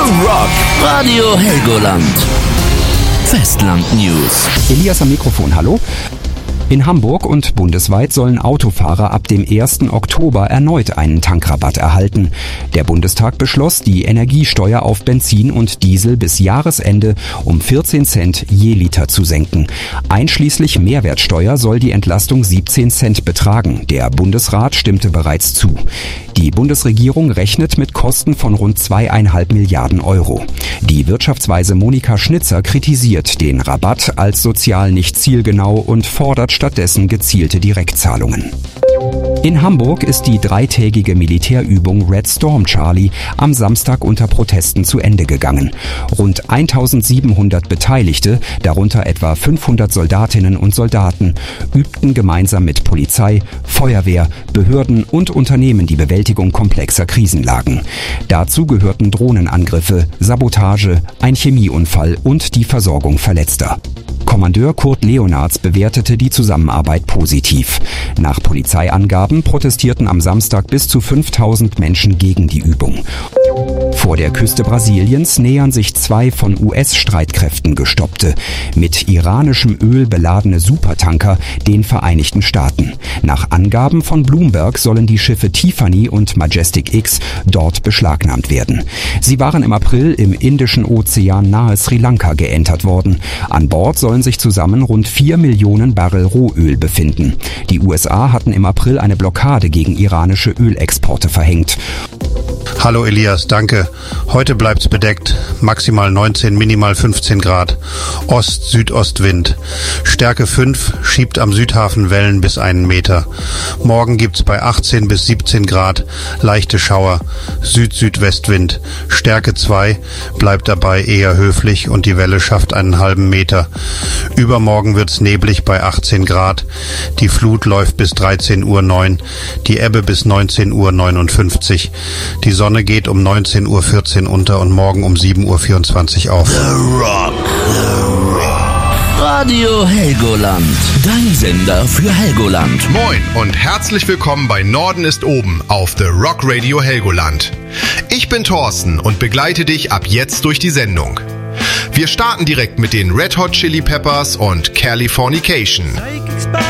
Rock Radio Helgoland. Festland News. Elias am Mikrofon, hallo. In Hamburg und bundesweit sollen Autofahrer ab dem 1. Oktober erneut einen Tankrabatt erhalten. Der Bundestag beschloss, die Energiesteuer auf Benzin und Diesel bis Jahresende um 14 Cent je Liter zu senken. Einschließlich Mehrwertsteuer soll die Entlastung 17 Cent betragen. Der Bundesrat stimmte bereits zu. Die Bundesregierung rechnet mit Kosten von rund 2,5 Milliarden Euro. Die Wirtschaftsweise Monika Schnitzer kritisiert den Rabatt als sozial nicht zielgenau und fordert stattdessen gezielte Direktzahlungen. In Hamburg ist die dreitägige Militärübung Red Storm Charlie am Samstag unter Protesten zu Ende gegangen. Rund 1700 Beteiligte, darunter etwa 500 Soldatinnen und Soldaten, übten gemeinsam mit Polizei, Feuerwehr, Behörden und Unternehmen die Bewältigung komplexer Krisenlagen. Dazu gehörten Drohnenangriffe, Sabotage, ein Chemieunfall und die Versorgung Verletzter. Kommandeur Kurt Leonards bewertete die Zusammenarbeit positiv. Nach Polizeiangaben protestierten am Samstag bis zu 5000 Menschen gegen die Übung. Vor der Küste Brasiliens nähern sich zwei von US-Streitkräften gestoppte, mit iranischem Öl beladene Supertanker den Vereinigten Staaten. Nach Angaben von Bloomberg sollen die Schiffe Tiffany und Majestic X dort beschlagnahmt werden. Sie waren im April im Indischen Ozean nahe Sri Lanka geentert worden. An Bord sollen sich zusammen rund 4 Millionen Barrel Rohöl befinden. Die USA hatten im April eine Blockade gegen iranische Ölexporte verhängt. Hallo Elias, danke. Heute bleibt's bedeckt. Maximal 19, minimal 15 Grad. Ost-Südostwind. Stärke 5, schiebt am Südhafen Wellen bis 1 Meter. Morgen gibt's bei 18 bis 17 Grad leichte Schauer. Süd-Südwestwind. Stärke 2, bleibt dabei eher höflich und die Welle schafft einen halben Meter. Übermorgen wird's neblig bei 18 Grad. Die Flut läuft bis 13:09 Uhr, die Ebbe bis 19:59 Uhr. Die Sonne geht um 19:14 Uhr unter und morgen um 7:24 Uhr auf. The Rock. Radio Helgoland. Dein Sender für Helgoland. Moin und herzlich willkommen bei Norden ist oben auf The Rock Radio Helgoland. Ich bin Thorsten und begleite dich ab jetzt durch die Sendung. Wir starten direkt mit den Red Hot Chili Peppers und Californication.